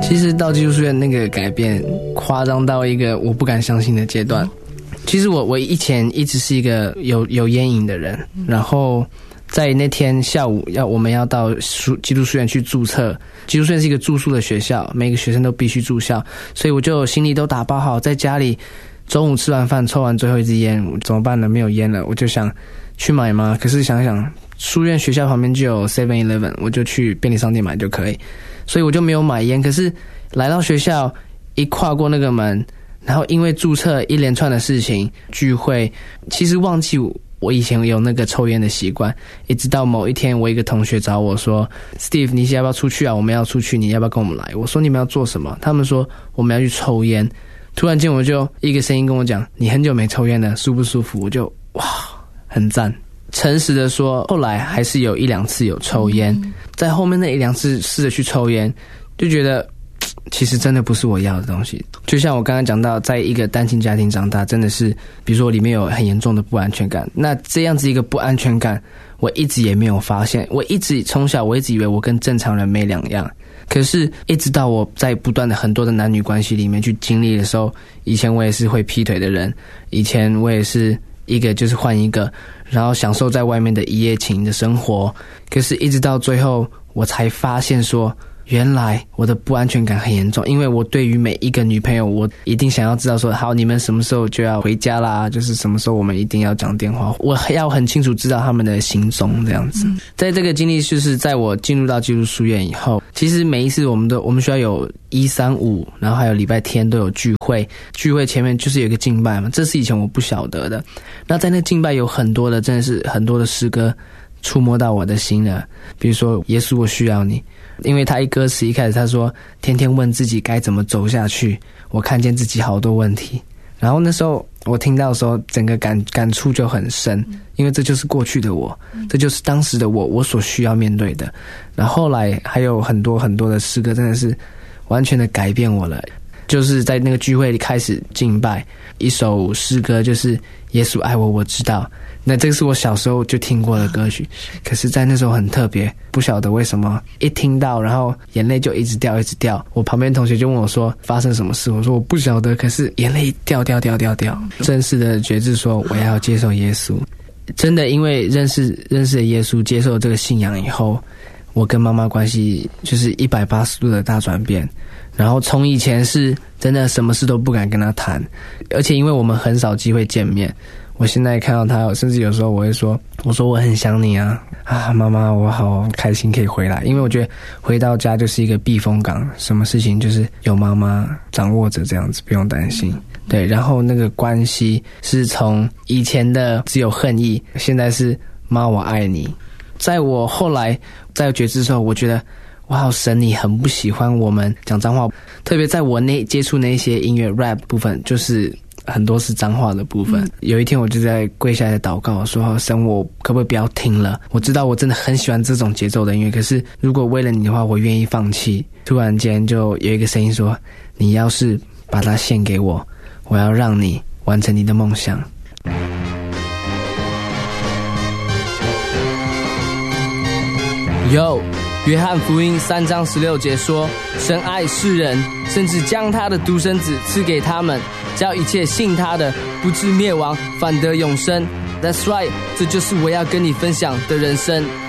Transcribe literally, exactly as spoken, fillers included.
其实到基督书院那个改变夸张到一个我不敢相信的阶段。其实我我以前一直是一个有有烟瘾的人，然后在那天下午要我们要到基督书院去注册，基督书院是一个住宿的学校，每个学生都必须住校，所以我就行李都打包好，在家里中午吃完饭抽完最后一支烟，怎么办呢？没有烟了，我就想去买吗？可是想想书院学校旁边就有 seven eleven， 我就去便利商店买就可以，所以我就没有买烟。可是来到学校一跨过那个门，然后因为注册一连串的事情聚会，其实忘记我以前有那个抽烟的习惯，一直到某一天我一个同学找我说 Steve 你要不要出去啊？我们要出去，你要不要跟我们来？我说你们要做什么？他们说我们要去抽烟。突然间我就一个声音跟我讲，你很久没抽烟了，舒不舒服？我就哇很赞。诚实的说，后来还是有一两次有抽烟，在后面那一两次试着去抽烟，就觉得其实真的不是我要的东西。就像我刚刚讲到，在一个单亲家庭长大，真的是比如说里面有很严重的不安全感，那这样子一个不安全感我一直也没有发现，我一直从小我一直以为我跟正常人没两样，可是一直到我在不断的很多的男女关系里面去经历的时候，以前我也是会劈腿的人，以前我也是一个就是换一个，然后享受在外面的一夜情的生活，可是一直到最后我才发现说，原来我的不安全感很严重，因为我对于每一个女朋友，我一定想要知道说，好，你们什么时候就要回家啦？就是什么时候我们一定要讲电话，我要很清楚知道他们的行踪这样子。嗯、在这个经历，就是在我进入到基督书院以后，其实每一次我们都我们学校有一三五，然后还有礼拜天都有聚会，聚会前面就是有一个敬拜嘛，这是以前我不晓得的。那在那敬拜有很多的，真的是很多的诗歌触摸到我的心了，比如说耶稣我需要你。因为他一歌词一开始他说天天问自己该怎么走下去，我看见自己好多问题，然后那时候我听到的时候整个感感触就很深，因为这就是过去的我，这就是当时的我我所需要面对的。然后后来还有很多很多的诗歌真的是完全的改变我了，就是在那个聚会里开始敬拜，一首诗歌就是耶稣爱我我知道，那这个是我小时候就听过的歌曲，可是在那时候很特别，不晓得为什么一听到然后眼泪就一直掉一直掉。我旁边同学就问我说发生什么事，我说我不晓得，可是眼泪掉掉掉掉掉。正式的决志说我要接受耶稣。真的因为认识认识了耶稣，接受这个信仰以后，我跟妈妈关系就是一百八十度的大转变。然后从以前是真的什么事都不敢跟他谈，而且因为我们很少机会见面，我现在看到他，甚至有时候我会说，我说我很想你啊，啊妈妈，我好开心可以回来，因为我觉得回到家就是一个避风港，什么事情就是有妈妈掌握着这样子，不用担心。对，然后那个关系是从以前的只有恨意，现在是妈我爱你。在我后来在决志之后，我觉得哇，神你很不喜欢我们讲脏话，特别在我那接触那些音乐 rap 部分，就是很多是脏话的部分。嗯、有一天我就在跪下来祷告说，神我可不可以不要听了，我知道我真的很喜欢这种节奏的音乐，可是如果为了你的话我愿意放弃。突然间就有一个声音说，你要是把它献给我，我要让你完成你的梦想。Yo， 约翰福音三章十六节说，神爱世人，甚至将他的独生子赐给他们，叫一切信他的不至灭亡，反得永生。That's right， 这就是我要跟你分享的人生。